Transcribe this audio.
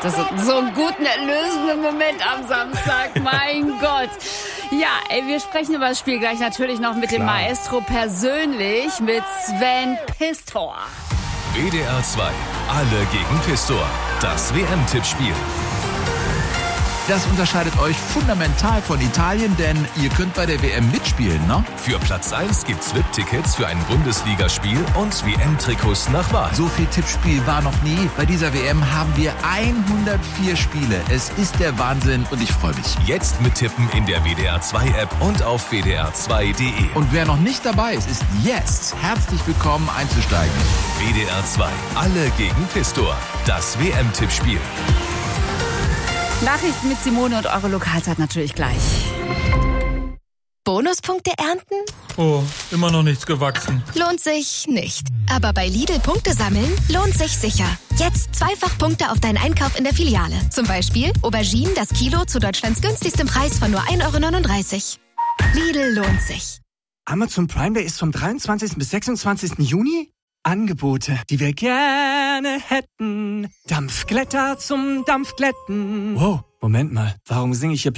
Das ist so ein guter, erlösender Moment am Samstag. Mein Gott. Ja, wir sprechen über das Spiel gleich natürlich noch mit dem Maestro persönlich, mit Sven Pistor. WDR 2, alle gegen Pistor. Das WM-Tippspiel. Das unterscheidet euch fundamental von Italien, denn ihr könnt bei der WM mitspielen, ne? Für Platz 1 gibt's VIP-Tickets für ein Bundesligaspiel und WM-Trikots nach Wahl. So viel Tippspiel war noch nie. Bei dieser WM haben wir 104 Spiele. Es ist der Wahnsinn und ich freue mich. Jetzt mittippen in der WDR 2 App und auf wdr2.de. Und wer noch nicht dabei ist, ist jetzt herzlich willkommen einzusteigen. WDR 2, alle gegen Pistor. Das WM-Tippspiel. Nachrichten mit Simone und eure Lokalzeit natürlich gleich. Bonuspunkte ernten? Oh, immer noch nichts gewachsen. Lohnt sich nicht. Aber bei Lidl Punkte sammeln lohnt sich sicher. Jetzt 2-fach Punkte auf deinen Einkauf in der Filiale. Zum Beispiel Auberginen das Kilo zu Deutschlands günstigstem Preis von nur 1,39 €. Lidl lohnt sich. Amazon Prime Day ist vom 23. bis 26. Juni. Angebote, die wir gerne hätten. Dampfglätter zum Dampfglätten. Wow, Moment mal, warum singe ich hier